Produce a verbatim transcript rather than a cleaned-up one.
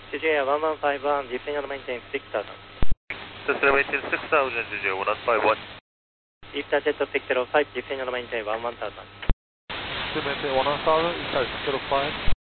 J J one one five one, descend and maintain six thousand. Descend and maintain six thousand, J J one one five one. ETAR Jet six zero five, descend and maintain one one thousand. Descend and maintain one one thousand, ETAR six zero five.